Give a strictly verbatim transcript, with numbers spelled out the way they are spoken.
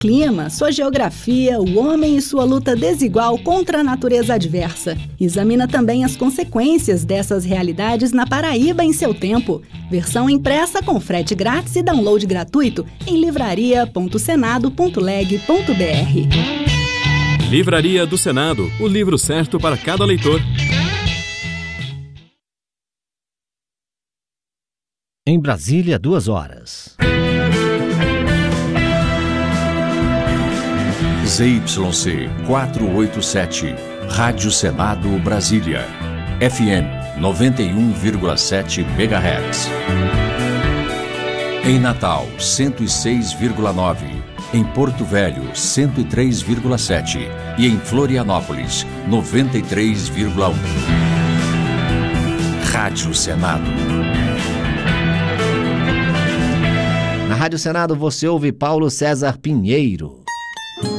clima, sua geografia, o homem e sua luta desigual contra a natureza adversa. Examina também as consequências dessas realidades na Paraíba em seu tempo. Versão impressa com frete grátis e download gratuito em livraria ponto senado ponto leg ponto br. Livraria do Senado, o livro certo para cada leitor. Em Brasília, duas horas. Z Y C quatrocentos e oitenta e sete, Rádio Senado Brasília, F M noventa e um vírgula sete megahertz. Em Natal, cento e seis vírgula nove, em Porto Velho, cento e três vírgula sete e em Florianópolis, noventa e três vírgula um. Rádio Senado. Na Rádio Senado você ouve Paulo César Pinheiro.